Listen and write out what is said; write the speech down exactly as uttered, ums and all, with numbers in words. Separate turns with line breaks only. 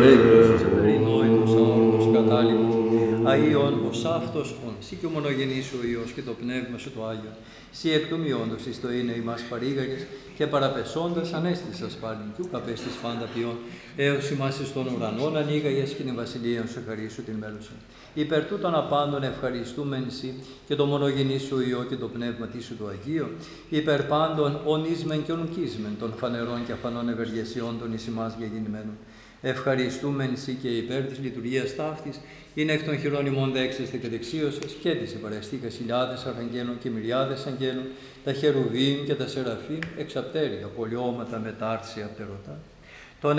Εύχος, περινόητος, αόρτος, κατάλοιπος, αΐον, ως αυτός, ον, σύ και ο μονογενής ο Υιός και το Πνεύμα σου το Άγιον, σύ εκ του μειόντος εις το είναι ημάς παρήγαγες και παραπεσόντας ανέστησας πάλιν, κι ουκ απέστης πάντα ποιόν, έως ημάς εις των ουρανών ανοίγαγες και την βασιλείαν σου χαρίσου την μέλουσα. Υπερ τούτων απάντων ευχαριστούμεν σοι και το μονογενή σου Υιό και το Πνεύμα τι σου το Αγίο, υπερ πάντων ονίσμεν και ονκίσμεν των φανερών και αφανών ευεργεσιών των εις ημάς γεγεννημένων. Ευχαριστούμεν σοι και υπέρ της λειτουργίας ταύτης, είναι εκ των χειρών ημών δέξεστε και δεξίωσες και της επαρεστήκας χιλιάδες αρχαγγέλων και μυριάδες αγγέλων, τα χερουβίμ και τα σεραφείμ, εξαπτέρια πολιώματα μετάρτηση απτερωτά.